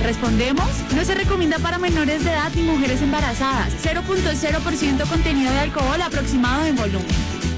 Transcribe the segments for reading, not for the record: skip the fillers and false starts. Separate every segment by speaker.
Speaker 1: ¿Respondemos? No se recomienda para menores de edad ni mujeres embarazadas. 0.0% contenido de alcohol aproximado en volumen.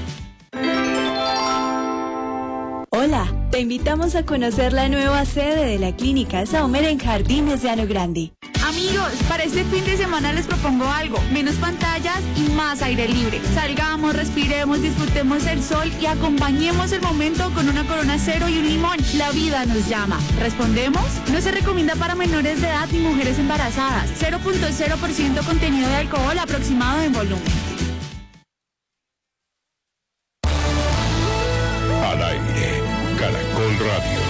Speaker 2: Hola, te invitamos a conocer la nueva sede de la Clínica Saumer en Jardines de Llano Grande.
Speaker 1: Amigos, para este fin de semana les propongo algo, menos pantallas y más aire libre. Salgamos, respiremos, disfrutemos el sol y acompañemos el momento con una Corona Cero y un limón. La vida nos llama. ¿Respondemos? No se recomienda para menores de edad ni mujeres embarazadas. 0.0% contenido de alcohol aproximado en volumen.
Speaker 3: Al aire, Caracol Radio.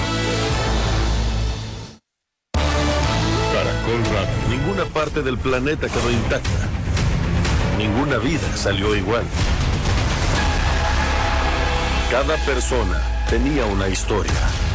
Speaker 3: Caracol Radio.
Speaker 4: Ninguna parte del planeta quedó intacta. Ninguna vida salió igual. Cada persona tenía una historia.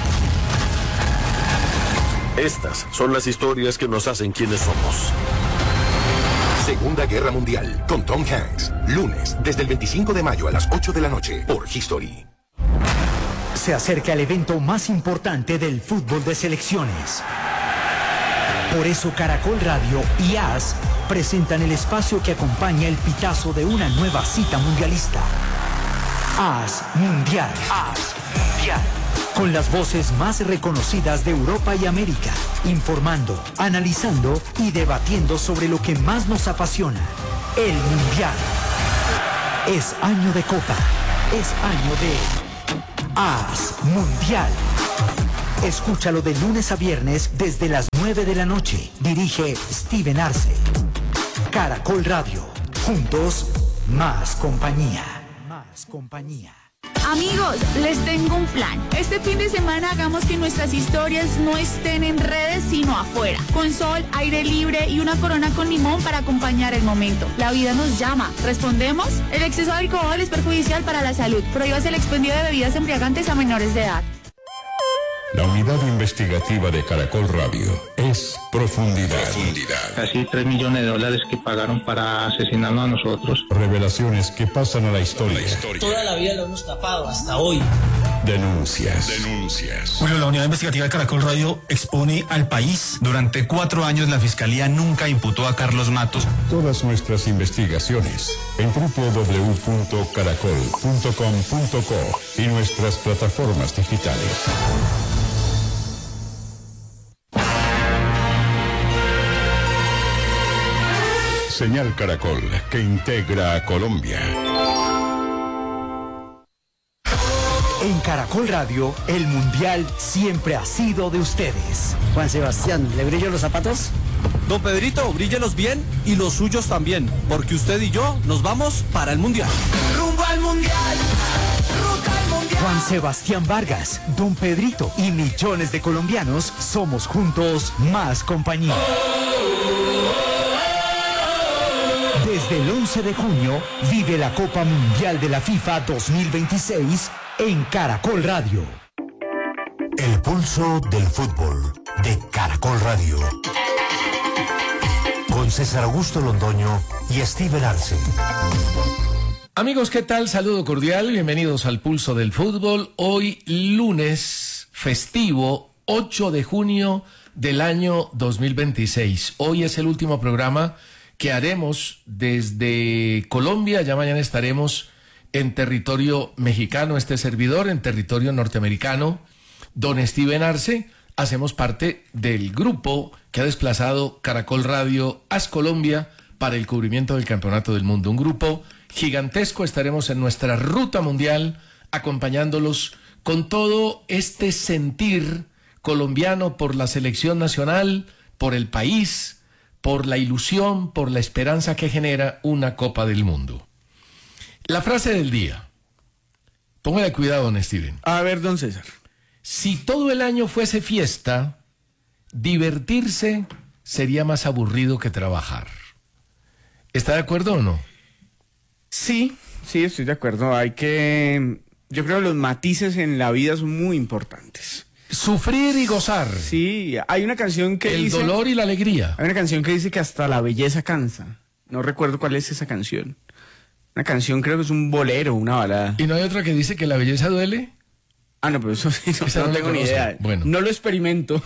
Speaker 4: Estas son las historias que nos hacen quienes somos.
Speaker 5: Segunda Guerra Mundial, con Tom Hanks. Lunes, desde el 25 de mayo a las 8 de la noche, por History.
Speaker 6: Se acerca el evento más importante del fútbol de selecciones. Por eso Caracol Radio y AS presentan el espacio que acompaña el pitazo de una nueva cita mundialista. AS Mundial. AS Mundial. Con las voces más reconocidas de Europa y América, informando, analizando y debatiendo sobre lo que más nos apasiona, el Mundial. Es año de Copa, es año de AS Mundial. Escúchalo de lunes a viernes desde las 9 de la noche. Dirige Steven Arce. Caracol Radio. Juntos, más compañía. Más compañía.
Speaker 1: Amigos, les tengo un plan. Este fin de semana hagamos que nuestras historias no estén en redes, sino afuera. Con sol, aire libre y una Corona con limón para acompañar el momento. La vida nos llama. ¿Respondemos? El exceso de alcohol es perjudicial para la salud. Prohíbase el expendio de bebidas embriagantes a menores de edad.
Speaker 3: La unidad investigativa de Caracol Radio es Profundidad.
Speaker 7: Casi $3 millones que pagaron para asesinarnos a nosotros.
Speaker 3: Revelaciones que pasan a la historia.
Speaker 8: Toda la vida lo hemos tapado hasta hoy.
Speaker 3: Denuncias.
Speaker 9: Bueno, la unidad investigativa de Caracol Radio expone al país. Durante 4 años la Fiscalía nunca imputó a Carlos Matos.
Speaker 3: Todas nuestras investigaciones en www.caracol.com.co y nuestras plataformas digitales. Señal Caracol, que integra a Colombia.
Speaker 6: En Caracol Radio, el Mundial siempre ha sido de ustedes.
Speaker 10: Juan Sebastián, ¿le brillo los zapatos?
Speaker 11: Don Pedrito, bríllelos bien y los suyos también, porque usted y yo nos vamos para el Mundial.
Speaker 12: ¡Rumbo al Mundial! ¡Ruta al Mundial!
Speaker 6: Juan Sebastián Vargas, Don Pedrito y millones de colombianos somos juntos más compañía. Desde el 11 de junio, vive la Copa Mundial de la FIFA 2026 en Caracol Radio.
Speaker 5: El pulso del fútbol de Caracol Radio. Con César Augusto Londoño y Steven Arce.
Speaker 13: Amigos, ¿qué tal? Saludo cordial, bienvenidos al Pulso del Fútbol. Hoy lunes festivo, 8 de junio del año 2026. Hoy es el último programa que haremos desde Colombia. Ya mañana estaremos en territorio mexicano, este servidor, en territorio norteamericano. Don Steven Arce, hacemos parte del grupo que ha desplazado Caracol Radio AS Colombia para el cubrimiento del Campeonato del Mundo. Un grupo gigantesco. Estaremos en nuestra ruta mundial acompañándolos con todo este sentir colombiano por la selección nacional, por el país, por la ilusión, por la esperanza que genera una Copa del Mundo. La frase del día. Póngale cuidado, don Steven.
Speaker 14: A ver, don César.
Speaker 13: Si todo el año fuese fiesta, divertirse sería más aburrido que trabajar. ¿Está de acuerdo o no?
Speaker 14: Sí, estoy de acuerdo. Yo creo que los matices en la vida son muy importantes.
Speaker 13: Sufrir y gozar.
Speaker 14: Sí, hay una canción que dice...
Speaker 13: El dolor y la alegría.
Speaker 14: Hay una canción que dice que hasta la belleza cansa. No recuerdo cuál es esa canción. Una canción, creo que es un bolero, una balada.
Speaker 13: ¿Y no hay otra que dice que la belleza duele?
Speaker 14: Ah, no, pero eso sí, no tengo ni idea.
Speaker 13: Bueno.
Speaker 14: No lo experimento.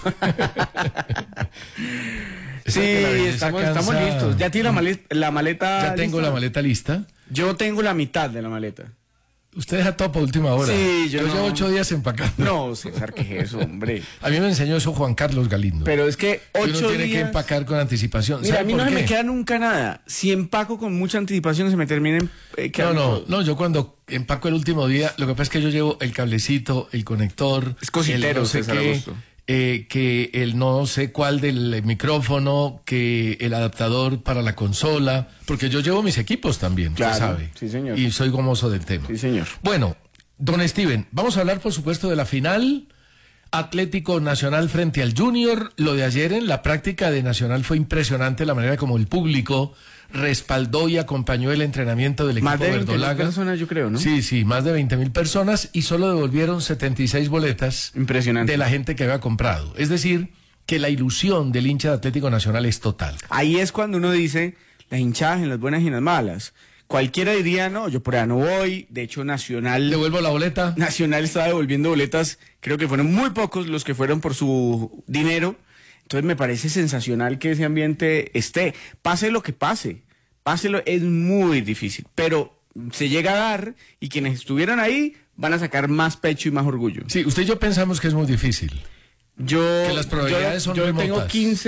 Speaker 14: Sí, estamos listos. ¿Ya tiene la maleta
Speaker 13: Ya tengo la maleta lista.
Speaker 14: Yo tengo la mitad de la maleta.
Speaker 13: Usted deja todo para última hora.
Speaker 14: Sí, yo
Speaker 13: llevo 8 días empacando.
Speaker 14: No, César, ¿qué es eso, hombre?
Speaker 13: A mí me enseñó eso Juan Carlos Galindo.
Speaker 14: Pero es que 8 días...
Speaker 13: Uno tiene que empacar con anticipación.
Speaker 14: Mira, a mí no se me queda nunca nada. Si empaco con mucha anticipación se me termina quedando...
Speaker 13: No, yo cuando empaco el último día, lo que pasa es que yo llevo el cablecito, el conector...
Speaker 14: Es cositero,
Speaker 13: el no sé
Speaker 14: César
Speaker 13: qué,
Speaker 14: Augusto.
Speaker 13: que el no sé cuál del micrófono, que el adaptador para la consola, porque yo llevo mis equipos también,
Speaker 14: claro,
Speaker 13: usted sabe.
Speaker 14: Sí, señor.
Speaker 13: Y soy gomoso del tema.
Speaker 14: Sí, señor.
Speaker 13: Bueno, don Steven, vamos a hablar por supuesto de la final Atlético Nacional frente al Junior. Lo de ayer en la práctica de Nacional fue impresionante la manera como el público respaldó y acompañó el entrenamiento del equipo
Speaker 14: más de
Speaker 13: verdolaga.
Speaker 14: 20.000 personas, yo creo, ¿no?
Speaker 13: Sí, más de 20.000 personas y solo devolvieron 76 boletas
Speaker 14: Impresionante.
Speaker 13: de la gente que había comprado. Es decir, que la ilusión del hincha de Atlético Nacional es total.
Speaker 14: Ahí es cuando uno dice las hinchadas en las buenas y en las malas. Cualquiera diría, no, yo por allá no voy. De hecho, Nacional...
Speaker 13: ¿Devuelvo la boleta?
Speaker 14: Nacional estaba devolviendo boletas. Creo que fueron muy pocos los que fueron por su dinero. Entonces me parece sensacional que ese ambiente esté. Pase lo que pase. Páselo, es muy difícil. Pero se llega a dar y quienes estuvieran ahí van a sacar más pecho y más orgullo.
Speaker 13: Sí, usted y yo pensamos que es muy difícil. Que las probabilidades son remotas.
Speaker 14: Yo tengo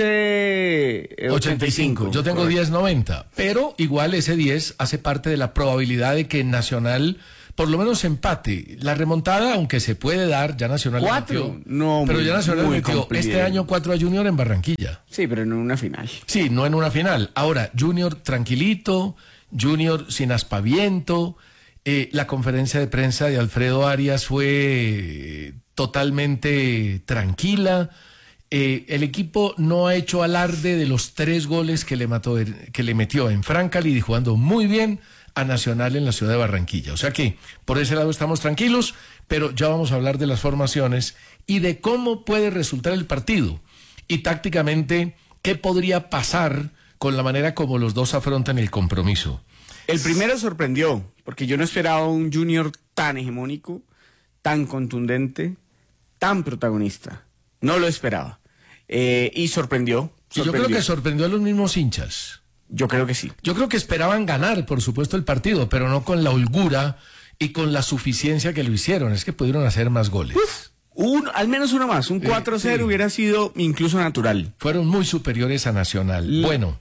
Speaker 14: 15.85.
Speaker 13: Yo tengo 10.90. Pero igual ese 10 hace parte de la probabilidad de que Nacional por lo menos empate. La remontada, aunque se puede dar, ya Nacional
Speaker 14: 4.
Speaker 13: metió.
Speaker 14: No,
Speaker 13: pero ya Nacional metió
Speaker 14: complicado.
Speaker 13: este año 4 a Junior en Barranquilla.
Speaker 14: Sí, pero no en una final.
Speaker 13: Sí, no en una final. Ahora, Junior tranquilito, Junior sin aspaviento. La conferencia de prensa de Alfredo Arias fue totalmente tranquila. El equipo no ha hecho alarde de los 3 goles que le metió en Francali, jugando muy bien a Nacional en la ciudad de Barranquilla. O sea que por ese lado estamos tranquilos, pero ya vamos a hablar de las formaciones y de cómo puede resultar el partido y tácticamente qué podría pasar con la manera como los dos afrontan el compromiso.
Speaker 14: El primero sorprendió, porque yo no esperaba un Junior tan hegemónico, tan contundente, tan protagonista. No lo esperaba. Y sorprendió.
Speaker 13: Y yo creo que sorprendió a los mismos hinchas.
Speaker 14: Yo creo que sí.
Speaker 13: Yo creo que esperaban ganar, por supuesto, el partido, pero no con la holgura y con la suficiencia que lo hicieron. Es que pudieron hacer más goles.
Speaker 14: Al menos uno más. Un 4-0 sí. Hubiera sido incluso natural.
Speaker 13: Fueron muy superiores a Nacional. Bueno.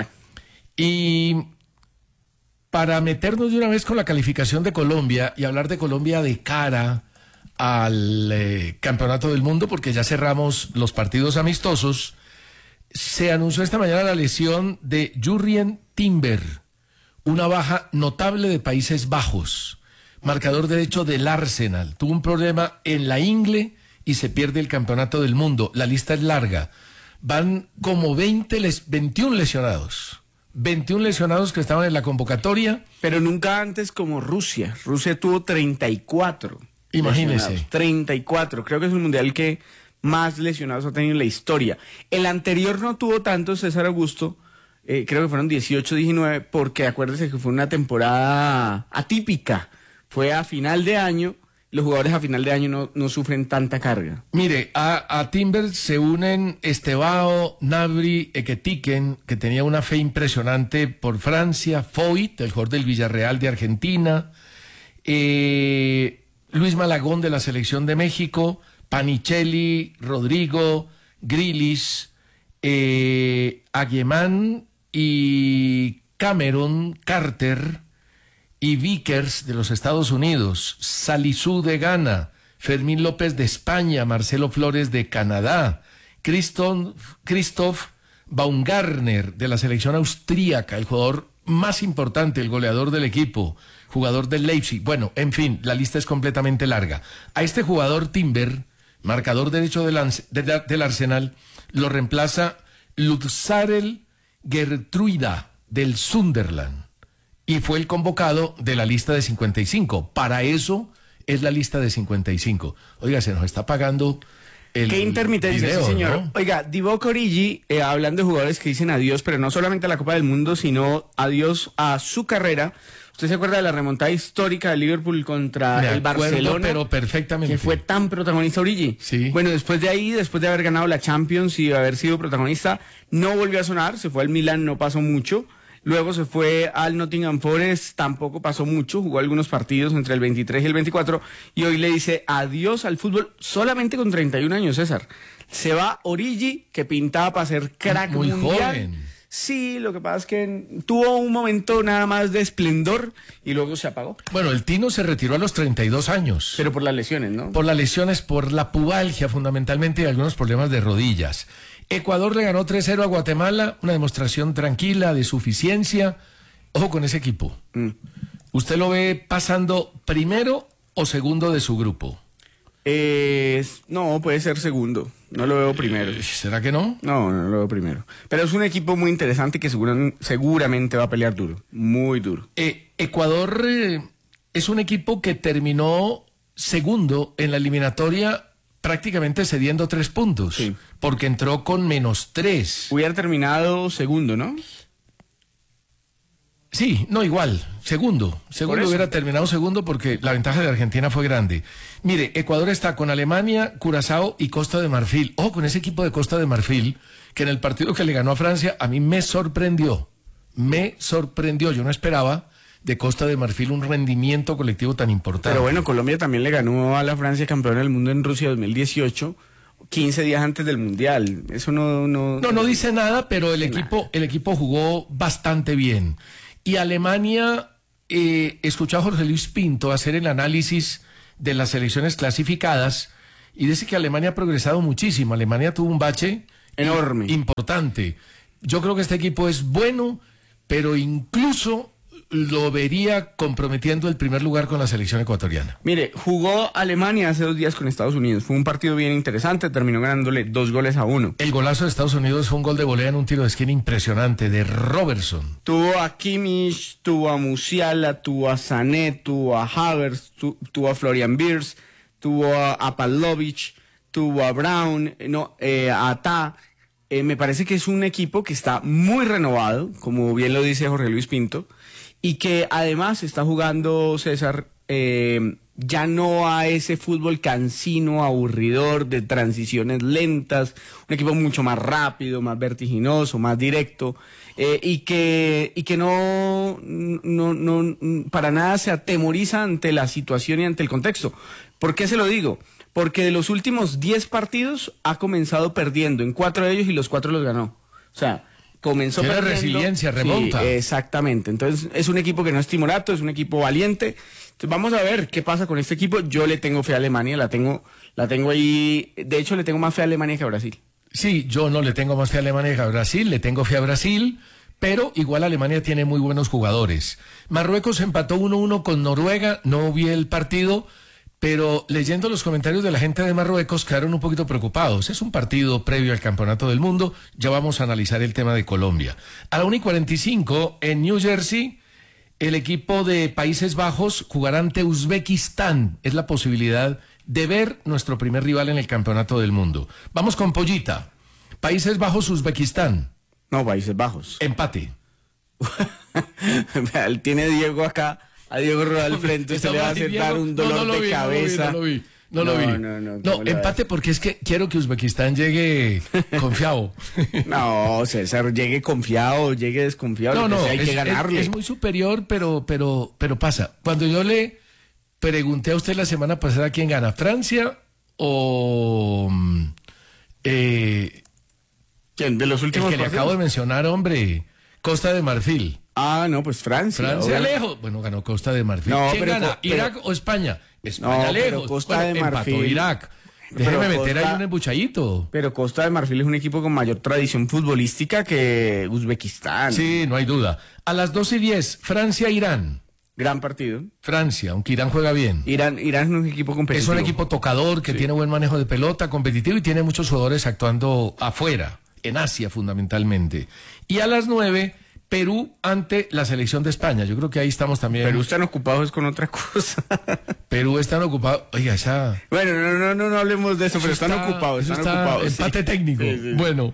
Speaker 13: Y para meternos de una vez con la calificación de Colombia y hablar de Colombia de cara al Campeonato del Mundo, porque ya cerramos los partidos amistosos, se anunció esta mañana la lesión de Jurrien Timber, una baja notable de Países Bajos, marcador derecho del Arsenal. Tuvo un problema en la ingle y se pierde el Campeonato del Mundo. La lista es larga. Van como 21 lesionados. 21 lesionados que estaban en la convocatoria.
Speaker 14: Pero nunca antes como Rusia. Rusia tuvo 34.
Speaker 13: Imagínese.
Speaker 14: 34. Creo que es el mundial que más lesionados ha tenido en la historia. El anterior no tuvo tanto, César Augusto. Creo que fueron 18, 19, porque acuérdese que fue una temporada atípica. Fue a final de año. Los jugadores a final de año no sufren tanta carga.
Speaker 13: Mire, a Timber se unen Estevao, Gnabry, Eketiken, que tenía una fe impresionante por Francia, Foyt, el jugador del Villarreal de Argentina, Luis Malagón de la Selección de México, Panicelli, Rodrigo, Grealish, Aguemán y Cameron Carter y Vickers de los Estados Unidos, Salisu de Ghana, Fermín López de España, Marcelo Flores de Canadá, Christoph Baumgartner de la selección austríaca, el jugador más importante, el goleador del equipo, jugador del Leipzig. Bueno, en fin, la lista es completamente larga. A este jugador Timber, marcador derecho del Arsenal, lo reemplaza Lutzarel Gertruida del Sunderland y fue el convocado de la lista de 55. Para eso es la lista de 55. Oiga, se nos está pagando el
Speaker 14: Qué intermitencia,
Speaker 13: video,
Speaker 14: sí, señor.
Speaker 13: ¿no?
Speaker 14: Oiga, Divock Origi, hablando de jugadores que dicen adiós, pero no solamente a la Copa del Mundo, sino adiós a su carrera. ¿Usted se acuerda de la remontada histórica de Liverpool contra el Barcelona?
Speaker 13: Pero perfectamente.
Speaker 14: Que fue tan protagonista Origi.
Speaker 13: Sí.
Speaker 14: Bueno, después de ahí, después de haber ganado la Champions y haber sido protagonista, no volvió a sonar, se fue al Milan, no pasó mucho. Luego se fue al Nottingham Forest, tampoco pasó mucho, jugó algunos partidos entre el 23 y el 24, y hoy le dice adiós al fútbol solamente con 31 años, César. Se va Origi, que pintaba para ser crack
Speaker 13: muy
Speaker 14: mundial.
Speaker 13: Joven.
Speaker 14: Sí, lo que pasa es que tuvo un momento nada más de esplendor y luego se apagó.
Speaker 13: Bueno, el Tino se retiró a los 32 años.
Speaker 14: Pero por las lesiones, ¿no?
Speaker 13: Por las lesiones, por la pubalgia fundamentalmente y algunos problemas de rodillas. Ecuador le ganó 3-0 a Guatemala, una demostración tranquila de suficiencia. Ojo con ese equipo. ¿Usted lo ve pasando primero o segundo de su grupo?
Speaker 14: No, puede ser segundo. No lo veo primero.
Speaker 13: ¿Será que no?
Speaker 14: No lo veo primero. Pero es un equipo muy interesante que seguramente va a pelear duro. Muy duro.
Speaker 13: Ecuador es un equipo que terminó segundo en la eliminatoria prácticamente cediendo 3 puntos.
Speaker 14: Sí.
Speaker 13: Porque entró con -3.
Speaker 14: Hubiera terminado segundo, ¿no?
Speaker 13: Sí, no, igual, segundo hubiera terminado segundo porque la ventaja de Argentina fue grande. Mire, Ecuador está con Alemania, Curazao y Costa de Marfil. Ojo con ese equipo de Costa de Marfil, que en el partido que le ganó a Francia, a mí me sorprendió, yo no esperaba de Costa de Marfil un rendimiento colectivo tan importante.
Speaker 14: Pero bueno, Colombia también le ganó a la Francia campeona del mundo en Rusia 2018, 15 días antes del Mundial. Eso no
Speaker 13: dice nada, pero el equipo jugó bastante bien. Y Alemania, escuchó a Jorge Luis Pinto hacer el análisis de las selecciones clasificadas y dice que Alemania ha progresado muchísimo. Alemania tuvo un bache
Speaker 14: enorme,
Speaker 13: importante. Yo creo que este equipo es bueno, pero incluso lo vería comprometiendo el primer lugar con la selección ecuatoriana.
Speaker 14: Mire, jugó Alemania hace 2 días con Estados Unidos. Fue un partido bien interesante, terminó ganándole 2-1.
Speaker 13: El golazo de Estados Unidos fue un gol de volea en un tiro de esquina impresionante de Robertson.
Speaker 14: Tuvo a Kimmich, tuvo a Musiala, tuvo a Sané, tuvo a Havertz, tuvo a Florian Wirtz, tuvo a Pavlovic, tuvo a Brown, a Ata. Me parece que es un equipo que está muy renovado, como bien lo dice Jorge Luis Pinto, y que además está jugando, César, ya no a ese fútbol cansino, aburridor, de transiciones lentas, un equipo mucho más rápido, más vertiginoso, más directo, y que no para nada se atemoriza ante la situación y ante el contexto. ¿Por qué se lo digo? Porque de los últimos 10 partidos ha comenzado perdiendo en 4 de ellos y los 4 los ganó. O sea, comenzó
Speaker 13: tiene
Speaker 14: perdiendo.
Speaker 13: Resiliencia, remonta.
Speaker 14: Sí, exactamente. Entonces, es un equipo que no es timorato, es un equipo valiente. Entonces, vamos a ver qué pasa con este equipo. Yo le tengo fe a Alemania, la tengo ahí. De hecho, le tengo más fe a Alemania que a Brasil.
Speaker 13: Sí, yo no le tengo más fe a Alemania que a Brasil, le tengo fe a Brasil, pero igual Alemania tiene muy buenos jugadores. Marruecos empató 1-1 con Noruega, no vi el partido, pero leyendo los comentarios de la gente de Marruecos quedaron un poquito preocupados. Es un partido previo al Campeonato del Mundo, ya vamos a analizar el tema de Colombia. A la 1:45 en New Jersey, el equipo de Países Bajos jugará ante Uzbekistán. Es la posibilidad de ver nuestro primer rival en el Campeonato del Mundo. Vamos con Pollita. Países Bajos, Uzbekistán.
Speaker 14: No, Países Bajos.
Speaker 13: Empate.
Speaker 14: Tiene Diego acá. A Diego Roda al frente, usted le va a hacer dar un dolor de cabeza.
Speaker 13: No lo vi. No, empate porque es que quiero que Uzbekistán llegue confiado.
Speaker 14: No, César, llegue confiado, llegue desconfiado. No, hay que ganarle.
Speaker 13: Es muy superior, pero pasa. Cuando yo le pregunté a usted la semana pasada quién gana, ¿Francia o
Speaker 14: quién de los últimos
Speaker 13: el que le acabo de mencionar, hombre? Costa de Marfil.
Speaker 14: Ah, no, pues Francia.
Speaker 13: Francia lejos. Bueno, ganó Costa de Marfil.
Speaker 14: No,
Speaker 13: ¿Quién gana? ¿Irak o España? España
Speaker 14: no,
Speaker 13: lejos.
Speaker 14: Costa de Marfil.
Speaker 13: Empató Irak. Déjeme meter ahí un embuchadito.
Speaker 14: Pero Costa de Marfil es un equipo con mayor tradición futbolística que Uzbekistán.
Speaker 13: Sí, no hay duda. A las 2:10, Francia-Irán.
Speaker 14: Gran partido.
Speaker 13: Francia, aunque Irán juega bien.
Speaker 14: Irán es un equipo competitivo.
Speaker 13: Es un equipo tocador que tiene buen manejo de pelota, competitivo y tiene muchos jugadores actuando afuera, en Asia fundamentalmente. Y a las 9, Perú ante la selección de España. Yo creo que ahí estamos también.
Speaker 14: Perú están ocupados con otra cosa.
Speaker 13: Perú están ocupados. Oiga, esa.
Speaker 14: Bueno, no hablemos de eso, pero están ocupados.
Speaker 13: Empate técnico. Sí. Bueno,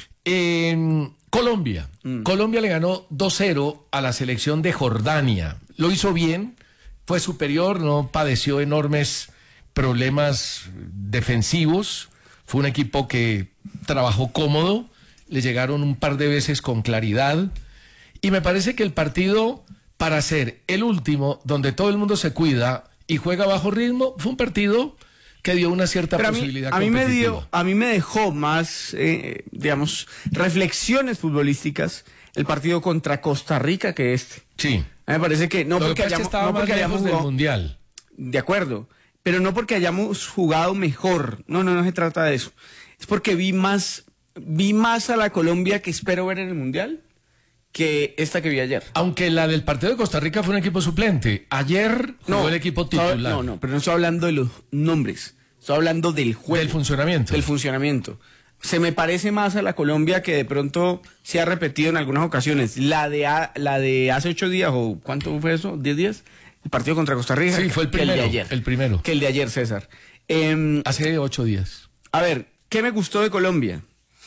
Speaker 13: Colombia. Colombia le ganó 2-0 a la selección de Jordania. lo hizo bien, fue superior, no padeció enormes problemas defensivos, fue un equipo que trabajó cómodo, le llegaron un par de veces con claridad, y me parece que el partido, para ser el último, donde todo el mundo se cuida y juega bajo ritmo, fue un partido que dio una cierta posibilidad competitiva.
Speaker 14: A mí me dejó más, digamos, reflexiones futbolísticas el partido contra Costa Rica que este.
Speaker 13: Sí.
Speaker 14: A mí me parece que no porque hayamos
Speaker 13: jugado del Mundial.
Speaker 14: De acuerdo, pero no porque hayamos jugado mejor. No se trata de eso. Es porque vi más a la Colombia que espero ver en el Mundial que esta que vi ayer.
Speaker 13: Aunque la del partido de Costa Rica fue un equipo suplente. Ayer jugó el equipo titular.
Speaker 14: Pero no estoy hablando de los nombres. Estoy hablando del juego.
Speaker 13: Del funcionamiento.
Speaker 14: Del funcionamiento. Se me parece más a la Colombia que de pronto se ha repetido en algunas ocasiones. La de hace 8 días, o ¿cuánto fue eso? ¿10 días? El partido contra Costa Rica.
Speaker 13: Sí, fue el primero.
Speaker 14: Que el de ayer.
Speaker 13: El primero.
Speaker 14: Que el de ayer, César.
Speaker 13: Hace 8 días.
Speaker 14: A ver, ¿qué me gustó de Colombia?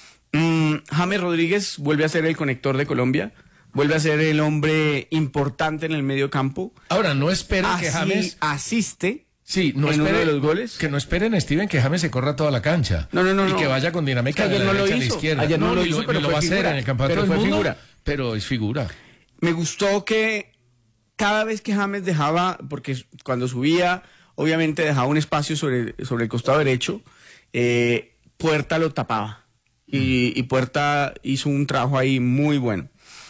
Speaker 14: James Rodríguez vuelve a ser el conector de Colombia. Vuelve a ser el hombre importante en el medio campo.
Speaker 13: Ahora, no esperen que James
Speaker 14: asiste.
Speaker 13: Sí, no
Speaker 14: en uno de los goles.
Speaker 13: Que no esperen, Steven, que James se corra toda la cancha.
Speaker 14: No.
Speaker 13: Y que vaya con dinámica de la derecha a la izquierda.
Speaker 14: Ayer no lo hizo, pero
Speaker 13: lo va a hacer en el campeonato del mundo.
Speaker 14: Figura.
Speaker 13: Pero es figura.
Speaker 14: Me gustó que cada vez que James dejaba, porque cuando subía, obviamente dejaba un espacio sobre el costado derecho, Puerta lo tapaba. Y Puerta hizo un trabajo ahí muy bueno.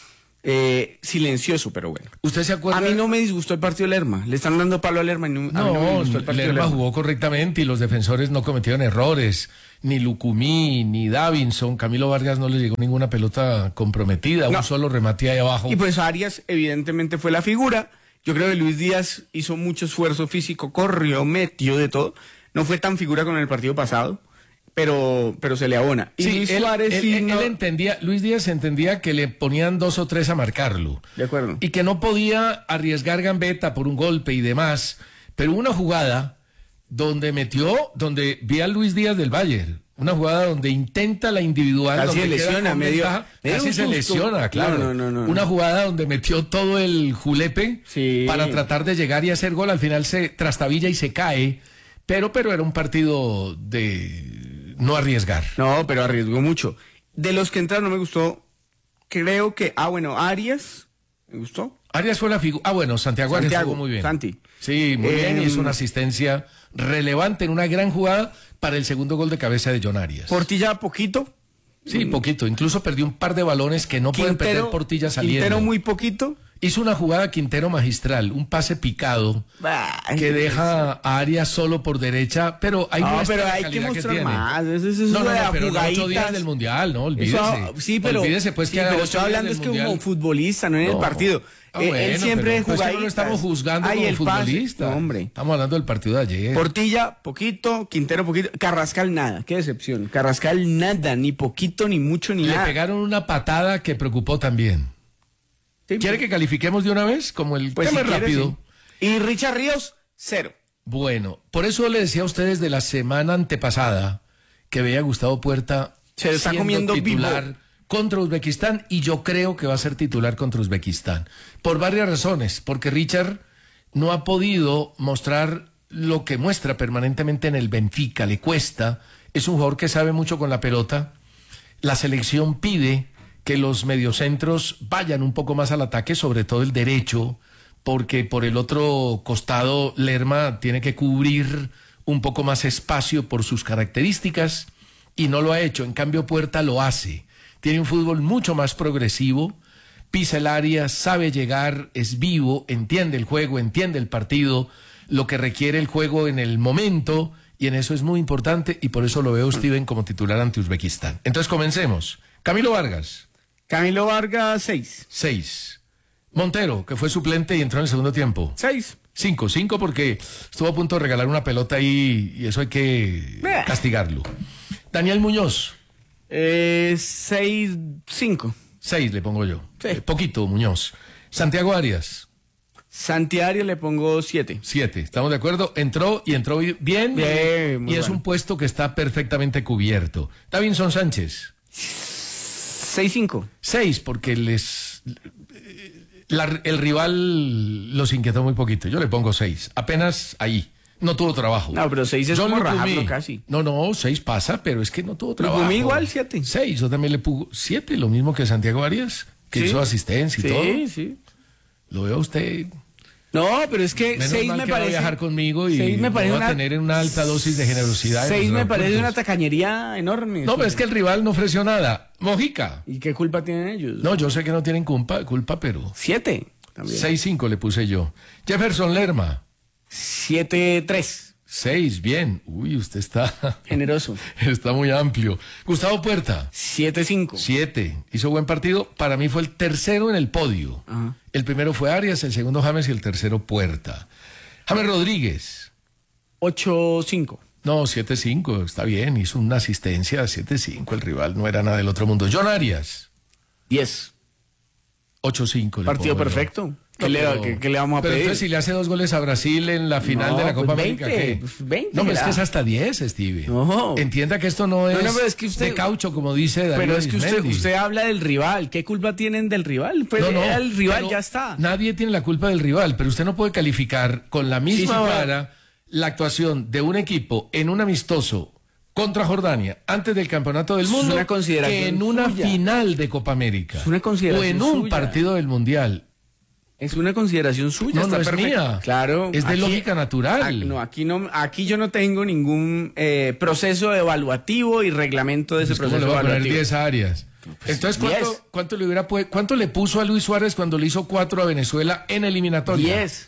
Speaker 14: Silencioso, pero bueno.
Speaker 13: ¿Usted se acuerda?
Speaker 14: A mí no me disgustó el partido de Lerma. Le están dando palo a Lerma y a mí no me disgustó el partido de Lerma.
Speaker 13: Jugó correctamente y los defensores no cometieron errores. Ni Lucumí, ni Davinson. Camilo Vargas no le llegó ninguna pelota comprometida. Un solo remate ahí abajo.
Speaker 14: Y pues Arias evidentemente fue la figura. Yo creo que Luis Díaz hizo mucho esfuerzo físico, corrió, metió de todo. No fue tan figura con el partido pasado. Pero se le abona. Y
Speaker 13: sí,
Speaker 14: Luis Suárez
Speaker 13: él entendía, Luis Díaz entendía que le ponían 2 o 3 a marcarlo.
Speaker 14: De acuerdo.
Speaker 13: Y que no podía arriesgar gambeta por un golpe y demás. Pero hubo una jugada donde vi a Luis Díaz del Bayern. Una jugada donde intenta la individual.
Speaker 14: Casi
Speaker 13: donde
Speaker 14: lesiona,
Speaker 13: casi se lesiona, claro.
Speaker 14: No.
Speaker 13: Una jugada donde metió todo el julepe para tratar de llegar y hacer gol. Al final se trastabilla y se cae. Pero era un partido de no arriesgar.
Speaker 14: No, pero arriesgó mucho. De los que entraron no me gustó. Creo que, Arias, ¿me gustó?
Speaker 13: Arias fue la figura. Santiago Arias jugó muy bien.
Speaker 14: Santi.
Speaker 13: Sí, muy bien, y es una asistencia relevante en una gran jugada para el segundo gol de cabeza de John Arias.
Speaker 14: Portilla poquito.
Speaker 13: Sí, poquito. Incluso perdió un par de balones que no pueden perder Portilla saliendo.
Speaker 14: Quintero muy poquito.
Speaker 13: Hizo una jugada Quintero magistral, un pase picado que deja a Arias solo por derecha, pero hay
Speaker 14: que mostrar más.
Speaker 13: Pero en 8 días del Mundial, no olvídese. Olvídese pues que
Speaker 14: pero estoy hablando es que como futbolista, no en el partido. Él siempre jugaditas.
Speaker 13: No lo estamos juzgando como futbolista.
Speaker 14: Hombre.
Speaker 13: Estamos hablando del partido de ayer.
Speaker 14: Portilla, poquito, Quintero, poquito. Carrascal, nada. Qué decepción. Carrascal, nada. Ni poquito, ni mucho, ni nada.
Speaker 13: Le pegaron una patada que preocupó también. ¿Quiere que califiquemos de una vez? Como el tema rápido.
Speaker 14: Sí. Y Richard Ríos, 0.
Speaker 13: Bueno, por eso le decía a ustedes de la semana antepasada que veía a Gustavo Puerta
Speaker 14: se está comiendo
Speaker 13: titular
Speaker 14: vivo
Speaker 13: contra Uzbekistán, y yo creo que va a ser titular contra Uzbekistán. Por varias razones, porque Richard no ha podido mostrar lo que muestra permanentemente en el Benfica, le cuesta, es un jugador que sabe mucho con la pelota, la selección pide que los mediocentros vayan un poco más al ataque, sobre todo el derecho, porque por el otro costado Lerma tiene que cubrir un poco más espacio por sus características y no lo ha hecho. En cambio Puerta lo hace. Tiene un fútbol mucho más progresivo, pisa el área, sabe llegar, es vivo, entiende el juego, entiende el partido, lo que requiere el juego en el momento, y en eso es muy importante, y por eso lo veo Steven como titular ante Uzbekistán. Entonces comencemos. Camilo Vargas,
Speaker 14: 6.
Speaker 13: 6. Montero, que fue suplente y entró en el segundo tiempo.
Speaker 14: 6.
Speaker 13: 5 porque estuvo a punto de regalar una pelota ahí y eso hay que castigarlo. Daniel Muñoz.
Speaker 14: 6, 5.
Speaker 13: 6 le pongo yo.
Speaker 14: Sí.
Speaker 13: Poquito, Muñoz. Santiago Arias.
Speaker 14: Santiago le pongo 7.
Speaker 13: 7, ¿estamos de acuerdo? Entró bien y es un puesto que está perfectamente cubierto. Davinson Sánchez.
Speaker 14: 6, 5.
Speaker 13: 6, porque El rival los inquietó muy poquito. Yo le pongo 6. Apenas ahí. No tuvo trabajo.
Speaker 14: No, pero 6 es
Speaker 13: yo
Speaker 14: como
Speaker 13: lo
Speaker 14: rajarlo
Speaker 13: pumí.
Speaker 14: casi.
Speaker 13: No, 6 pasa, pero es que no tuvo trabajo.
Speaker 14: Lo pumí igual 7.
Speaker 13: 6, yo también le pongo 7, lo mismo que Santiago Arias, que
Speaker 14: ¿Sí?
Speaker 13: hizo asistencia y todo.
Speaker 14: Sí.
Speaker 13: Lo veo a usted.
Speaker 14: No, pero es que
Speaker 13: Menos
Speaker 14: 6
Speaker 13: mal
Speaker 14: me
Speaker 13: que va a
Speaker 14: parece.
Speaker 13: viajar conmigo y
Speaker 14: 6 me parece
Speaker 13: va a tener una alta dosis de generosidad.
Speaker 14: 6 me parece una tacañería enorme.
Speaker 13: No, pero es que el rival no ofreció nada. Mojica.
Speaker 14: ¿Y qué culpa tienen ellos?
Speaker 13: No, yo sé que no tienen culpa, pero
Speaker 14: 7 también.
Speaker 13: 6-5 le puse yo. Jefferson Lerma.
Speaker 14: 7-3.
Speaker 13: 6, bien. Uy, usted está
Speaker 14: generoso.
Speaker 13: Está muy amplio. Gustavo Puerta.
Speaker 14: 7-5.
Speaker 13: 7. Hizo buen partido. Para mí fue el tercero en el podio.
Speaker 14: Ajá.
Speaker 13: El primero fue Arias, el segundo James y el tercero Puerta. James Rodríguez.
Speaker 14: 8-5.
Speaker 13: No, 7-5, está bien. Hizo una asistencia, 7-5. El rival no era nada del otro mundo. John Arias.
Speaker 14: 10.
Speaker 13: 8-5.
Speaker 14: Partido perfecto. ¿Qué le vamos a
Speaker 13: pero
Speaker 14: pedir?
Speaker 13: entonces si le hace 2 goles a Brasil en la final de la Copa América,
Speaker 14: 20,
Speaker 13: ¿qué?
Speaker 14: pues 20,
Speaker 13: no, pero es que es hasta 10, Stevie.
Speaker 14: No.
Speaker 13: Entienda que esto no es,
Speaker 14: pero es que usted,
Speaker 13: de caucho, como dice Darío
Speaker 14: Pero es que
Speaker 13: Arismendi.
Speaker 14: usted habla del rival. ¿Qué culpa tienen del rival? Pues era el rival, ya está.
Speaker 13: Nadie tiene la culpa del rival, pero usted no puede calificar con la misma vara la actuación de un equipo en un amistoso contra Jordania antes del Campeonato del Mundo que en una final de Copa América.
Speaker 14: Es una consideración
Speaker 13: o en un
Speaker 14: suya.
Speaker 13: partido del Mundial.
Speaker 14: Es una consideración suya.
Speaker 13: No,
Speaker 14: está
Speaker 13: no es
Speaker 14: perfecto.
Speaker 13: mía.
Speaker 14: Claro.
Speaker 13: Es de lógica natural.
Speaker 14: Aquí yo no tengo ningún proceso evaluativo y reglamento de ese
Speaker 13: ¿Cómo
Speaker 14: proceso
Speaker 13: le va a poner
Speaker 14: evaluativo.
Speaker 13: 10 áreas? Entonces, ¿cuánto le puso a Luis Suárez cuando le hizo 4 a Venezuela en eliminatoria?
Speaker 14: 10.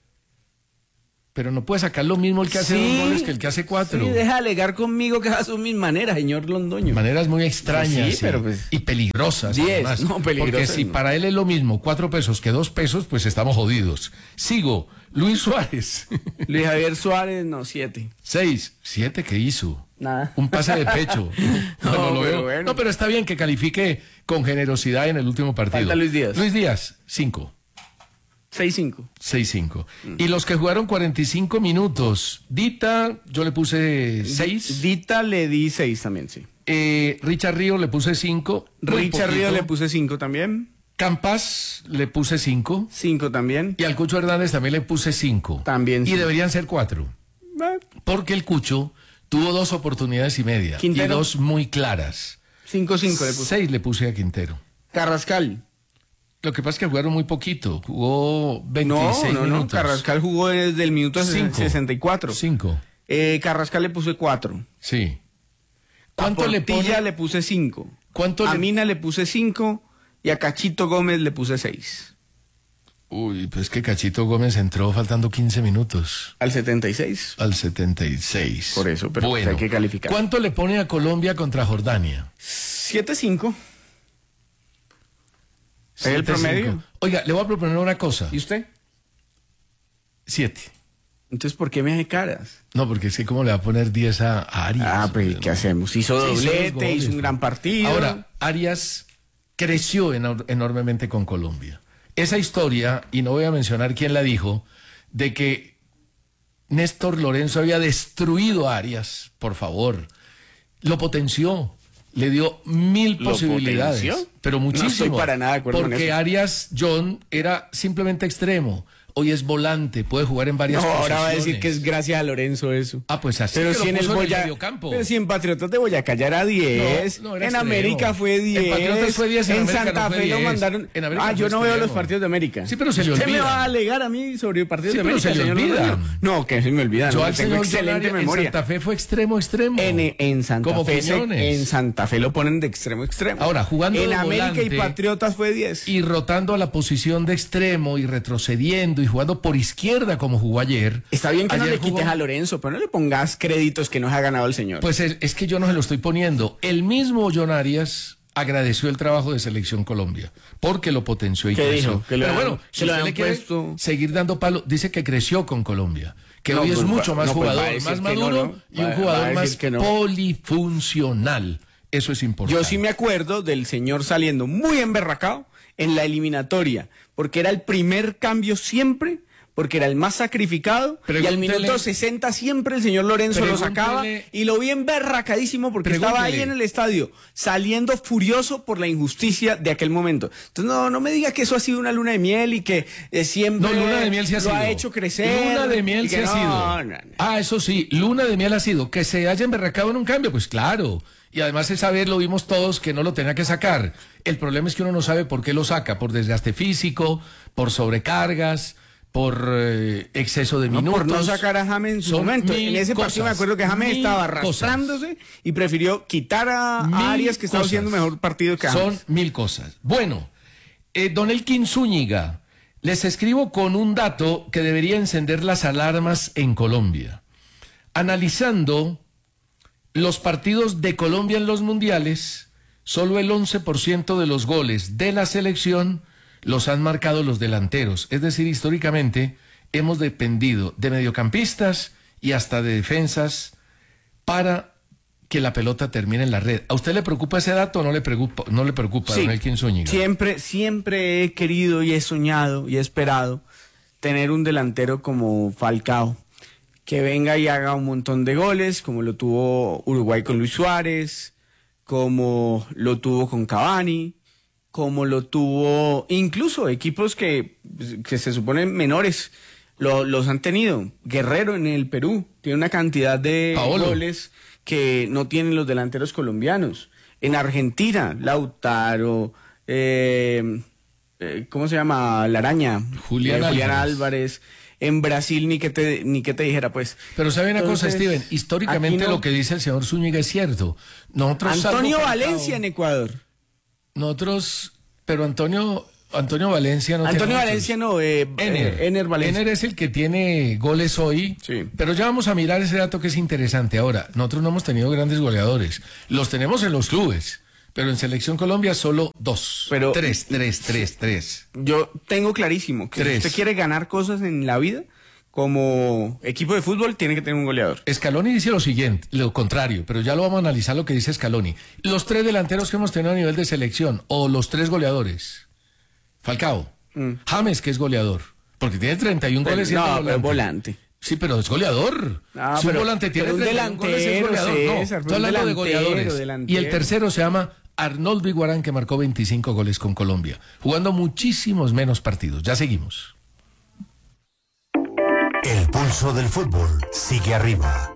Speaker 13: Pero no puede sacar lo mismo el que hace 2 goles que el que hace 4.
Speaker 14: Sí, deja de alegar conmigo que esas son mis maneras, señor Londoño.
Speaker 13: Maneras muy extrañas
Speaker 14: Sí, pero pues,
Speaker 13: y peligrosas.
Speaker 14: 10,
Speaker 13: además,
Speaker 14: no, peligrosas.
Speaker 13: Porque si para él es lo mismo 4 pesos que 2 pesos, pues estamos jodidos. Sigo, Luis Suárez.
Speaker 14: Luis Javier Suárez, no, 7.
Speaker 13: 6, 7 que hizo.
Speaker 14: Nada.
Speaker 13: Un pase de pecho. No lo veo.
Speaker 14: Bueno.
Speaker 13: No, pero está bien que califique con generosidad en el último partido.
Speaker 14: Falta Luis Díaz.
Speaker 13: Luis Díaz, 5.
Speaker 14: 6-5.
Speaker 13: 6-5. Y los que jugaron 45 minutos, Dita, yo le puse 6.
Speaker 14: Dita le di 6 también, sí.
Speaker 13: Richard Río le puse 5.
Speaker 14: Richard Río le puse 5 también.
Speaker 13: Campas le puse 5.
Speaker 14: 5 también.
Speaker 13: Y al Cucho Hernández también le puse 5.
Speaker 14: También.
Speaker 13: Y deberían ser 4. Porque el Cucho tuvo 2 oportunidades y media.
Speaker 14: Quintero.
Speaker 13: Y 2 muy claras.
Speaker 14: 5-5 le puse.
Speaker 13: 6 le puse a Quintero.
Speaker 14: Carrascal.
Speaker 13: Lo que pasa es que jugaron muy poquito. Jugó 26 minutos.
Speaker 14: No. Carrascal jugó desde el minuto 64.
Speaker 13: 5.
Speaker 14: Carrascal le puse 4.
Speaker 13: Sí.
Speaker 14: ¿Cuánto le puse? Le puse 5. A Mina le puse 5 y a Cachito Gómez le puse 6.
Speaker 13: Uy, pues que Cachito Gómez entró faltando 15 minutos.
Speaker 14: Al 76.
Speaker 13: Al 76.
Speaker 14: Por eso, pero
Speaker 13: bueno,
Speaker 14: hay que calificar.
Speaker 13: ¿Cuánto le pone a Colombia contra Jordania?
Speaker 14: 7-5. ¿Es el
Speaker 13: 7-5.
Speaker 14: promedio?
Speaker 13: Oiga, le voy a proponer una cosa.
Speaker 14: ¿Y usted?
Speaker 13: 7.
Speaker 14: Entonces, ¿por qué me hace caras?
Speaker 13: No, porque es que cómo le va a poner 10 a Arias.
Speaker 14: Ah, pues, ¿qué hacemos? Hizo doblete, hizo un gran partido.
Speaker 13: Ahora, Arias creció enormemente con Colombia. Esa historia, y no voy a mencionar quién la dijo, de que Néstor Lorenzo había destruido a Arias, por favor, lo potenció. Le dio 1000 posibilidades.
Speaker 14: ¿Potenció?
Speaker 13: Pero muchísimo.
Speaker 14: No estoy para nada de acuerdo con
Speaker 13: porque
Speaker 14: eso.
Speaker 13: Arias John era simplemente extremo. Hoy es volante, puede jugar en varias posiciones.
Speaker 14: Ahora va a decir que es gracias a Lorenzo eso.
Speaker 13: Ah, pues así.
Speaker 14: Pero
Speaker 13: que
Speaker 14: si en el
Speaker 13: mediocampo.
Speaker 14: Pero si en Patriotas de Boyacá ya era 10.
Speaker 13: No, era
Speaker 14: en
Speaker 13: extremo.
Speaker 14: América fue 10.
Speaker 13: En Patriotas fue 10, en América
Speaker 14: Santa
Speaker 13: no fue
Speaker 14: Fe lo
Speaker 13: 10.
Speaker 14: mandaron.
Speaker 13: En América
Speaker 14: Yo
Speaker 13: fue
Speaker 14: no veo
Speaker 13: extremo.
Speaker 14: los partidos de América.
Speaker 13: Sí, pero se le
Speaker 14: ¿Usted me
Speaker 13: olvida.
Speaker 14: va a alegar a mí sobre partidos
Speaker 13: Sí,
Speaker 14: de
Speaker 13: pero
Speaker 14: América,
Speaker 13: se le
Speaker 14: señor
Speaker 13: olvida.
Speaker 14: Londoño? No, que se me olvida.
Speaker 13: Yo
Speaker 14: No,
Speaker 13: al
Speaker 14: tengo
Speaker 13: señor
Speaker 14: excelente
Speaker 13: John
Speaker 14: memoria.
Speaker 13: En Santa Fe fue extremo.
Speaker 14: En Santa
Speaker 13: Como
Speaker 14: Fe
Speaker 13: Quiñones.
Speaker 14: en Santa Fe lo ponen de extremo a extremo.
Speaker 13: Ahora, jugando
Speaker 14: en
Speaker 13: de
Speaker 14: América
Speaker 13: volante
Speaker 14: y Patriotas fue 10.
Speaker 13: y rotando a la posición de extremo y retrocediendo y jugando por izquierda como jugó ayer.
Speaker 14: Está bien que no
Speaker 13: Ayer
Speaker 14: le quites
Speaker 13: jugó-
Speaker 14: a Lorenzo, pero no le pongas créditos que nos ha ganado el señor.
Speaker 13: Pues es que yo no se lo estoy poniendo. El mismo John Arias agradeció el trabajo de Selección Colombia porque lo potenció y
Speaker 14: ¿Qué
Speaker 13: creció.
Speaker 14: dijo? Que le
Speaker 13: Pero
Speaker 14: han-
Speaker 13: bueno,
Speaker 14: que
Speaker 13: si
Speaker 14: le
Speaker 13: usted
Speaker 14: han
Speaker 13: le quiere
Speaker 14: puesto-
Speaker 13: seguir dando palo, dice que creció con Colombia, que
Speaker 14: No,
Speaker 13: hoy es
Speaker 14: pues
Speaker 13: mucho
Speaker 14: va-
Speaker 13: más
Speaker 14: no, pues va a
Speaker 13: jugador,
Speaker 14: decir
Speaker 13: más
Speaker 14: que no,
Speaker 13: maduro
Speaker 14: ¿no?
Speaker 13: y un
Speaker 14: Va a
Speaker 13: jugador
Speaker 14: decir
Speaker 13: más
Speaker 14: que no.
Speaker 13: polifuncional. Eso es importante.
Speaker 14: Yo sí me acuerdo del señor saliendo muy emberracado en la eliminatoria, porque era el primer cambio siempre porque era el más sacrificado, y al minuto 60 siempre el señor Lorenzo lo sacaba, y lo vi emberracadísimo porque estaba ahí en el estadio, saliendo furioso por la injusticia de aquel momento. Entonces no me diga que eso ha sido una luna de miel y que siempre
Speaker 13: luna de miel sí
Speaker 14: lo ha hecho crecer.
Speaker 13: Luna de miel sí ha sido. Ah, eso sí, luna de miel ha sido. Que se haya emberracado en un cambio, pues claro. Y además esa vez lo vimos todos que no lo tenía que sacar. El problema es que uno no sabe por qué lo saca, por desgaste físico, por sobrecargas, por exceso de minutos.
Speaker 14: Por no sacar a James en su momento. En ese partido me acuerdo que James estaba arrastrándose y prefirió quitar a Arias, que estaba haciendo mejor partido que James.
Speaker 13: Son 1000 cosas. Bueno, don Elkin Zúñiga, les escribo con un dato que debería encender las alarmas en Colombia. Analizando los partidos de Colombia en los mundiales, solo el 11% de los goles de la selección los han marcado los delanteros. Es decir, históricamente hemos dependido de mediocampistas y hasta de defensas para que la pelota termine en la red. ¿A usted le preocupa ese dato o no le preocupa,
Speaker 14: sí,
Speaker 13: don Elkin Zúñiga?
Speaker 14: Siempre he querido y he soñado y he esperado tener un delantero como Falcao, que venga y haga un montón de goles, como lo tuvo Uruguay con Luis Suárez, como lo tuvo con Cavani, como lo tuvo incluso equipos que se suponen menores, los han tenido. Guerrero en el Perú tiene una cantidad de goles que no tienen los delanteros colombianos. En Argentina, Lautaro, ¿cómo se llama? La Araña, Julián Álvarez. En Brasil ni que te dijera, pues.
Speaker 13: Pero sabe una cosa, Steven, históricamente lo que dice el señor Zúñiga es cierto.
Speaker 14: Antonio Valencia en Ecuador.
Speaker 13: Pero Antonio Valencia no.
Speaker 14: Antonio Valencia no, Ener Valencia.
Speaker 13: Ener es el que tiene goles hoy, sí. Pero ya vamos a mirar ese dato que es interesante. Ahora, nosotros no hemos tenido grandes goleadores. Los tenemos en los clubes. Pero en Selección Colombia solo 2. Pero 3.
Speaker 14: Yo tengo clarísimo que si usted quiere ganar cosas en la vida, como equipo de fútbol, tiene que tener un goleador.
Speaker 13: Scaloni dice lo siguiente, lo contrario, pero ya lo vamos a analizar lo que dice Scaloni. Los 3 delanteros que hemos tenido a nivel de selección, o los 3 goleadores. Falcao, James, que es goleador, porque tiene 31 goles y
Speaker 14: es volante.
Speaker 13: Sí, pero es goleador. Si un volante tiene 31 goles, es goleador. Estoy hablando de goleadores. Y el tercero se llama Arnoldo Iguarán, que marcó 25 goles con Colombia, jugando muchísimos menos partidos. Ya seguimos.
Speaker 15: El pulso del fútbol sigue arriba.